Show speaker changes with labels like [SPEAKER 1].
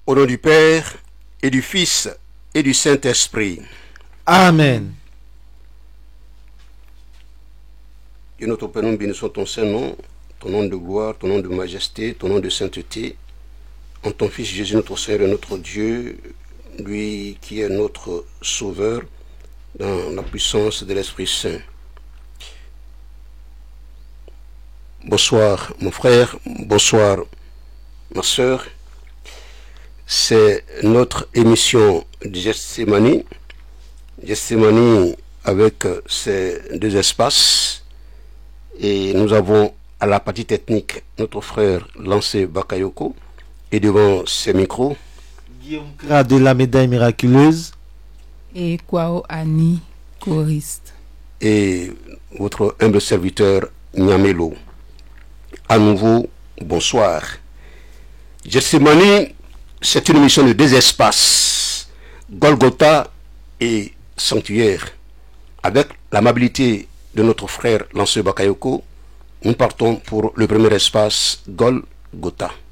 [SPEAKER 1] Au nom du Père, et du Fils, et du Saint-Esprit.
[SPEAKER 2] Amen.
[SPEAKER 1] Dieu notre Père, nous bénissons ton Saint-Nom, ton nom de gloire, ton nom de majesté, ton nom de sainteté, en ton Fils Jésus, notre Seigneur et notre Dieu, lui qui est notre Sauveur, dans la puissance de l'Esprit Saint. Bonsoir mon frère, bonsoir ma soeur. C'est notre émission de Gethsémani. Gethsémani avec ses deux espaces. Et nous avons à la partie technique notre frère Lancé Bakayoko. Et devant ses micros,
[SPEAKER 2] Guillaume Kra de la médaille miraculeuse.
[SPEAKER 3] Et Kwao Annie, choriste.
[SPEAKER 1] Et votre humble serviteur Nyamelo. À nouveau, bonsoir. Gethsémani, c'est une mission de deux espaces, Golgotha et Sanctuaire. Avec l'amabilité de notre frère Lanceur Bakayoko, nous partons pour le premier espace, Golgotha.